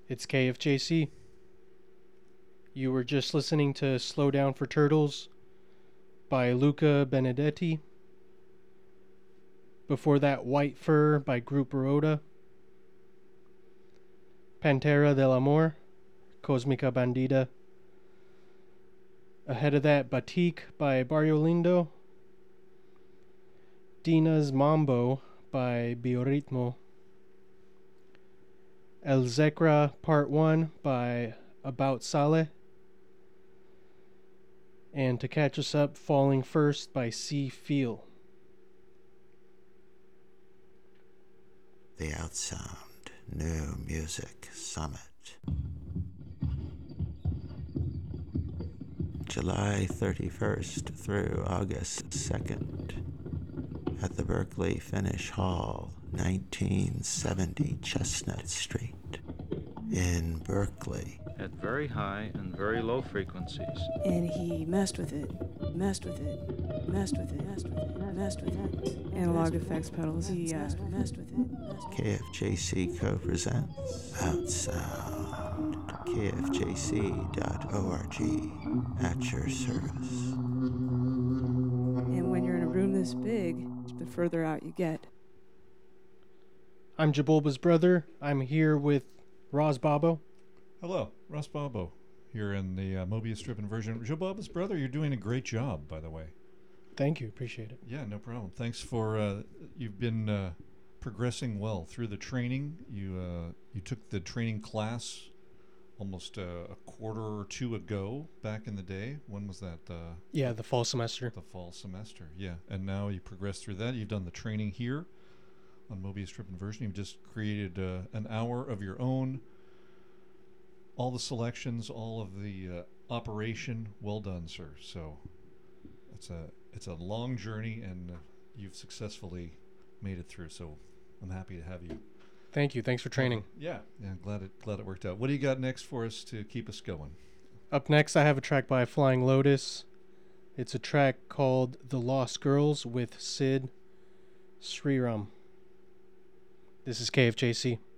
It's KFJC. You were just listening to Slow Down for Turtles by Luca Benedetti. Before that, White Fur by Group Rhoda. Pantera del Amor, Cosmica Bandida. Ahead of that, Batik by Barrio Lindo. Dina's Mambo by Biorritmo. El Zekra Part 1 by About Saleh. And to catch us up, Falling First by C. Feel. The Outsound New Music Summit. July 31st through August 2nd at the Berkeley Finnish Hall, 1970 Chestnut Street in Berkeley. At very high and very low frequencies. And he messed with it, messed with it, messed with it, messed with it, messed with it. Analog effects pedals, he messed with it. KFJC co-presents Outsound. KFJC.org at your service. And when you're in a room this big, the further out you get. I'm Jabulba's brother. I'm here with Roz Babo. Hello, Ross Bobo, here in the Mobius-driven version. Jabulba's brother, you're doing a great job, by the way. Thank you. Appreciate it. Yeah, no problem. Thanks for, you've been progressing well through the training. You took the training class almost a quarter or two ago back in the day. When was that? Yeah, the fall semester. The fall semester, yeah. And now you progressed through that. You've done the training here on Mobius-driven version. You've just created an hour of your own. All the selections, all of the operation, well done, sir. So it's a long journey, and you've successfully made it through. So I'm happy to have you. Thank you. Thanks for training. Yeah, glad it worked out. What do you got next for us to keep us going? Up next, I have a track by Flying Lotus. It's a track called The Lost Girls with Sid Sriram. This is KFJC.